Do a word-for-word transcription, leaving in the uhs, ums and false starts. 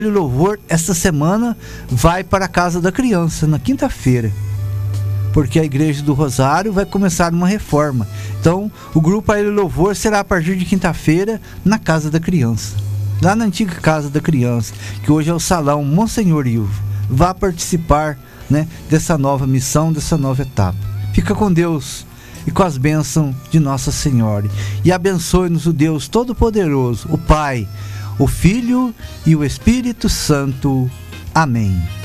Louvor esta semana vai para a Casa da Criança na quinta-feira, porque a Igreja do Rosário vai começar uma reforma. Então o grupo Aile Louvor será a partir de quinta-feira na Casa da Criança, lá na antiga Casa da Criança, que hoje é o Salão Monsenhor Ilvo. Vá participar, né, dessa nova missão, dessa nova etapa. Fica com Deus e com as bênçãos de Nossa Senhora, e abençoe-nos o Deus Todo-Poderoso, o Pai, o Filho e o Espírito Santo. Amém.